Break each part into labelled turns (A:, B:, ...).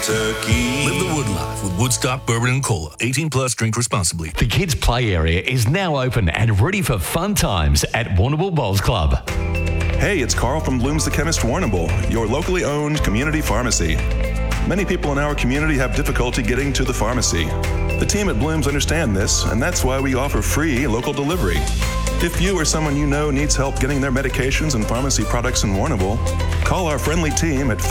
A: turkey.
B: Live the wood life with Woodstock Bourbon and Cola. 18 plus, drink responsibly.
C: The kids' play area is now open and ready for fun times at Warrnambool Bowls Club.
D: Hey, it's Carl from Bloom's The Chemist Warrnambool, your locally owned community pharmacy. Many people in our community have difficulty getting to the pharmacy. The team at Bloom's understand this, and that's why we offer free local delivery. If you or someone you know needs help getting their medications and pharmacy products in Warrnambool, call our friendly team at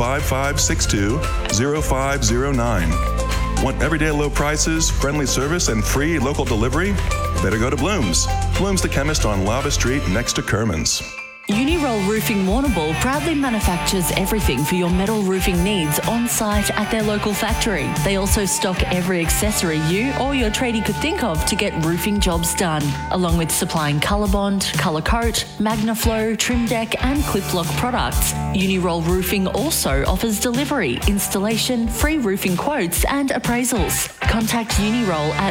D: 5562-0509. Want everyday low prices, friendly service, and free local delivery? Better go to Bloom's. Bloom's The Chemist on Lava Street next to Kerman's.
E: Uniroll Roofing Warrnambool proudly manufactures everything for your metal roofing needs on site at their local factory. They also stock every accessory you or your tradie could think of to get roofing jobs done, along with supplying Colorbond, Colour Coat, Magnaflow, Trim Deck and Clip Lock products. Uniroll Roofing also offers delivery, installation, free roofing quotes and appraisals. Contact Uniroll at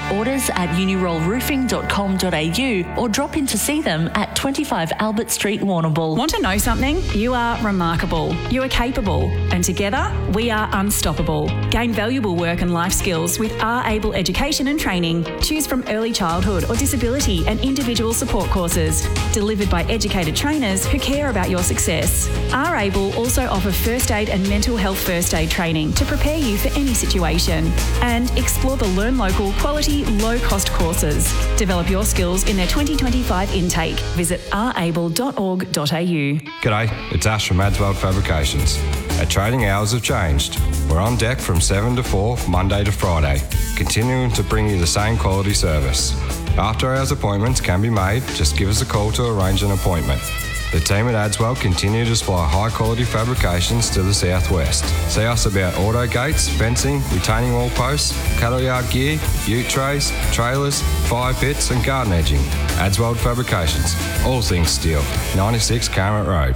E: orders@unirollroofing.com.au or drop in to see them at 25 Albert Street, Warrnambool.
F: Want to know something? You are remarkable. You are capable. And together, we are unstoppable. Gain valuable work and life skills with R-Able Education and Training. Choose from early childhood or disability and individual support courses. Delivered by educated trainers who care about your success. R-Able also offer first aid and mental health first aid training to prepare you for any situation. And explore the Learn Local quality, low-cost courses. Develop your skills in their 2025 intake. Visit rable.org.au.
G: G'day, it's Ash from Adswell Fabrications. Our trading hours have changed. We're on deck from 7 to 4, Monday to Friday, continuing to bring you the same quality service. After hours appointments can be made, just give us a call to arrange an appointment. The team at Adswell continue to supply high quality fabrications to the southwest. See us about auto gates, fencing, retaining wall posts, cattle yard gear, ute trays, trailers, fire pits and garden edging. Adswell Fabrications, all things steel. 96 Carmot Road.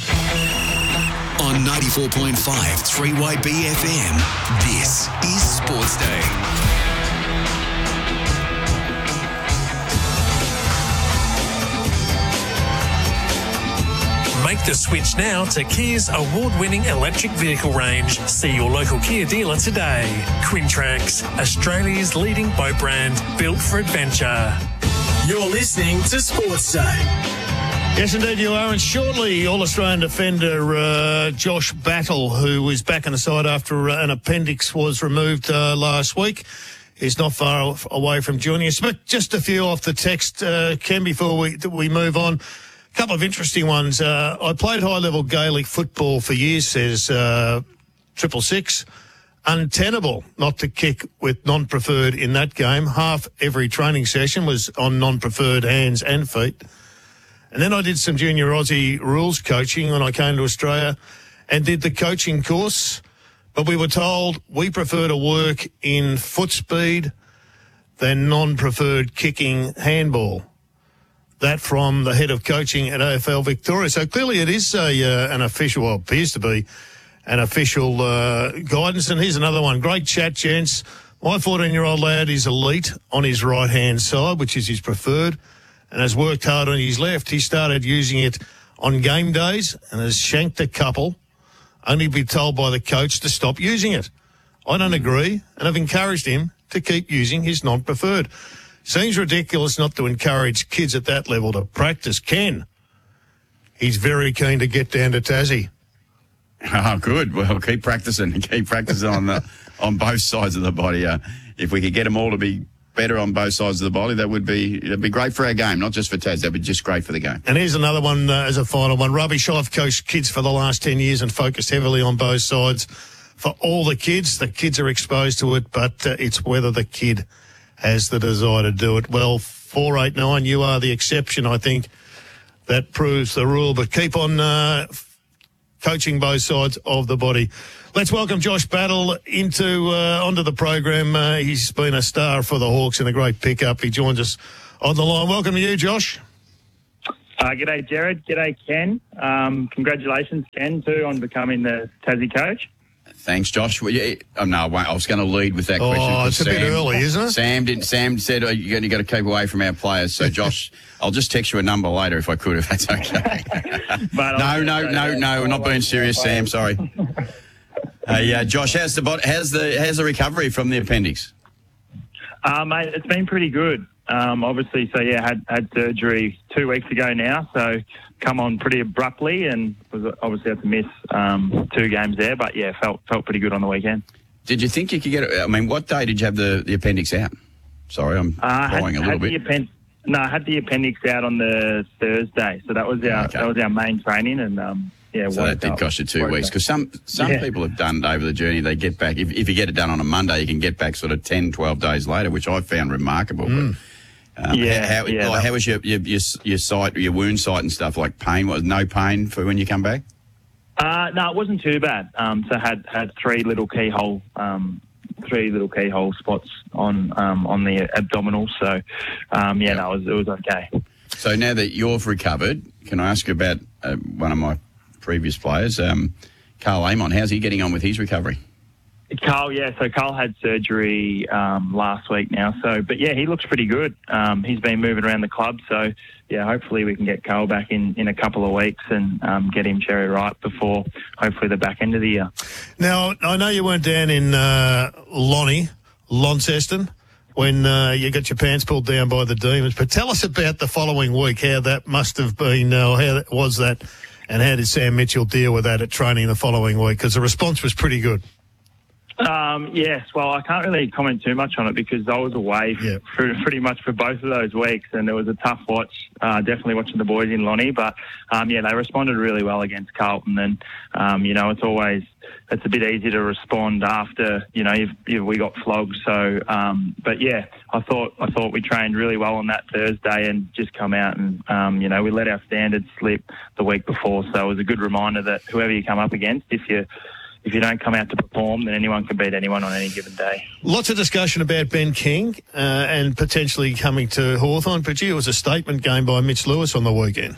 H: On 94.5 3YB FM, this is Sports Day.
I: Make the switch now to Kia's award-winning electric vehicle range. See your local Kia dealer today. Quintrax, Australia's leading boat brand, built for adventure.
J: You're listening to Sports Day.
K: Yes, indeed you are. And shortly, All-Australian defender Josh Battle, who is back in the side after an appendix was removed last week, is not far away from joining us. But just a few off the text, Ken, before we move on. A couple of interesting ones. I played high-level Gaelic football for years, says 666. Untenable not to kick with non-preferred in that game. Half every training session was on non-preferred hands and feet. And then I did some junior Aussie rules coaching when I came to Australia and did the coaching course. But we were told we prefer to work in foot speed than non-preferred kicking handball. That from the head of coaching at AFL Victoria. So clearly it is an official, well, appears to be an official guidance. And here's another one. Great chat, gents. My 14-year-old lad is elite on his right-hand side, which is his preferred, and has worked hard on his left. He started using it on game days and has shanked a couple, only to be told by the coach to stop using it. I don't agree and have encouraged him to keep using his non-preferred. Seems ridiculous not to encourage kids at that level to practice. Ken, he's very keen to get down to Tassie.
L: Oh, good. Well, keep practicing on both sides of the body. If we could get them all to be better on both sides of the body, that'd be great for our game, not just for Taz. That'd be just great for the game.
K: And here's another one as a final one. Rubbish. I've coached kids for the last 10 years and focused heavily on both sides for all the kids. The kids are exposed to it, but it's whether the kid has the desire to do it. Well, 489, you are the exception, I think. That proves the rule. But keep on coaching both sides of the body. Let's welcome Josh Battle onto the program. He's been a star for the Hawks and a great pickup. He joins us on the line. Welcome to you, Josh.
M: G'day, Jared. G'day, Ken. Congratulations, Ken, too, on becoming the Tassie coach.
L: Thanks, Josh. Well, no, I won't. I was going to lead with that question.
K: Oh, it's a bit early, isn't it?
L: Sam said you got to keep away from our players. So, Josh, I'll just text you a number later if I could, if that's okay. No, we're not being serious, Sam. Sorry. Josh, how's the recovery from the appendix?
M: Mate, it's been pretty good. Obviously, had surgery 2 weeks ago now, so come on pretty abruptly, and was obviously had to miss 2 games there. But yeah, felt pretty good on the weekend.
L: Did you think you could get it? I mean, what day did you have the appendix out? Sorry, I'm lying a little bit.
M: I had the appendix out on the Thursday, so that was our main training, and
L: so that did cost you 2 weeks, because some people have done it over the journey. They get back, if you get it done on a Monday, you can get back sort of 10, 12 days later, which I found remarkable. But, how was your site, your wound site and stuff, like pain? Was no pain for when you come back?
M: No, it wasn't too bad. So had 3 little keyhole spots on the abdominal. So it was okay.
L: So now that you've recovered, can I ask you about one of my previous players, Carl Amon? How's he getting on with his recovery?
M: Carl had surgery last week now. But he looks pretty good. He's been moving around the club. So, hopefully we can get Carl back in a couple of weeks and get him cherry ripe before hopefully the back end of the year.
K: Now, I know you weren't down in Launceston, when you got your pants pulled down by the Demons. But tell us about the following week, how that must have been, how was that, and how did Sam Mitchell deal with that at training the following week? Because the response was pretty good.
M: Yes, well, I can't really comment too much on it because I was away for pretty much for both of those weeks, and it was a tough watch, definitely watching the boys in Lonnie. But, they responded really well against Carlton, and, it's a bit easier to respond after, we got flogged. So, I thought we trained really well on that Thursday and just come out and, we let our standards slip the week before. So it was a good reminder that whoever you come up against, if you don't come out to perform, then anyone can beat anyone on any given day. Lots of discussion about Ben King and potentially coming to Hawthorn, but it was a statement game by Mitch Lewis on the weekend.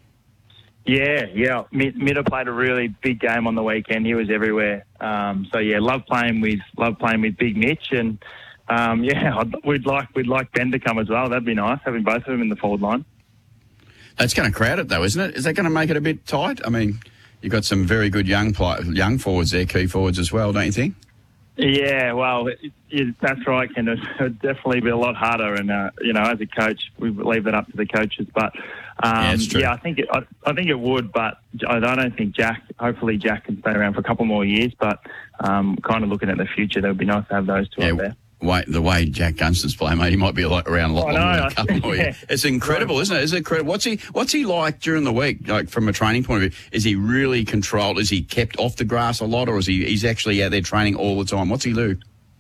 M: Yeah. Mitter played a really big game on the weekend. He was everywhere. Love playing with Big Mitch, and we'd like Ben to come as well. That'd be nice, having both of them in the forward line.
L: That's going to crowd it, though, isn't it? Is that going to make it a bit tight? I mean, you've got some very good young forwards there, key forwards as well, don't you think?
M: Yeah, well, that's right, Ken. It'd definitely be a lot harder, and as a coach, we leave that up to the coaches. But I think it would, but I don't think Jack. Hopefully, Jack can stay around for a couple more years. But kind of looking at the future, that would be nice to have those two up there.
L: The way Jack Gunston's playing, mate, he might be around a lot longer than a couple more years. It's incredible, isn't it? Is it incredible? What's he like during the week, like from a training point of view? Is he really controlled? Is he kept off the grass a lot, or is he's actually out there training all the time? What's he do?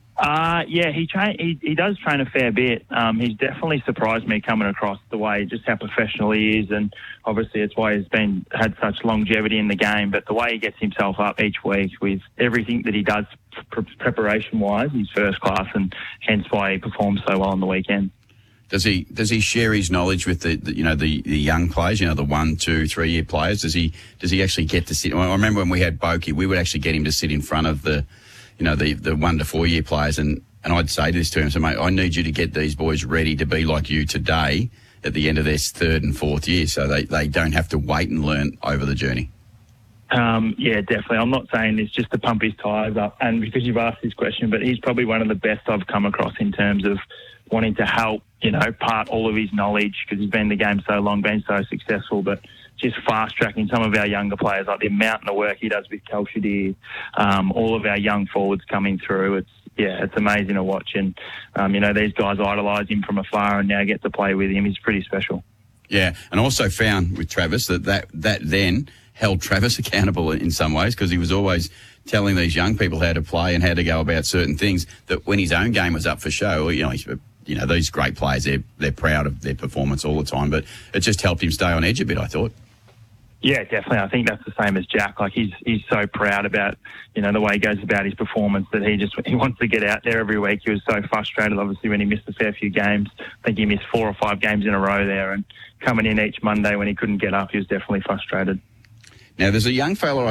L: He does train a fair bit. He's definitely surprised me coming across the way, just how professional he is, and obviously it's why he's had such longevity in the game. But the way he gets himself up each week with everything that he does preparation-wise, he's first class, and hence why he performs so well on the weekend. Does he share his knowledge with the young players, the 1, 2, 3 year players? Does he actually get to sit? I remember when we had Boki, we would actually get him to sit in front of the 1 to 4 year players, and I'd say this to him, so mate, I need you to get these boys ready to be like you today at the end of their 3rd and 4th year, so they don't have to wait and learn over the journey.
M: Definitely. I'm not saying this just to pump his tyres up, and because you've asked this question, but he's probably one of the best I've come across in terms of wanting to help, part all of his knowledge, because he's been in the game so long, been so successful, but just fast-tracking some of our younger players, like the amount of work he does with Kelshire, all of our young forwards coming through. It's amazing to watch, and these guys idolise him from afar and now get to play with him. He's pretty special. Yeah,
L: and also found with Travis that then held Travis accountable in some ways, because he was always telling these young people how to play and how to go about certain things, that when his own game was up for show, these great players, they're proud of their performance all the time, but it just helped him stay on edge a bit, I thought.
M: Yeah, definitely. I think that's the same as Jack. Like, he's so proud about, the way he goes about his performance, that he wants to get out there every week. He was so frustrated, obviously, when he missed a fair few games. I think he missed 4 or 5 games in a row there, and coming in each Monday when he couldn't get up, he was definitely frustrated.
L: Now, there's a young fellow